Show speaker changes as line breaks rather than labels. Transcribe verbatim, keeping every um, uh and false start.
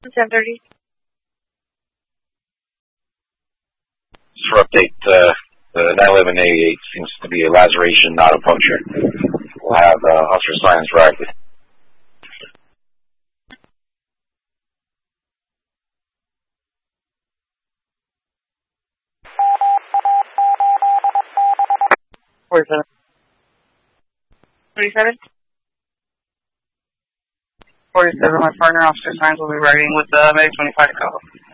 ten thirty.
For update, uh, the nine eleven eighty-eight seems to be a laceration, not a puncture. We'll have uh, Officer Science ride with.
forty-seven. forty-seven? forty-seven, my partner, Officer Science, will be riding with the Medic twenty-five call.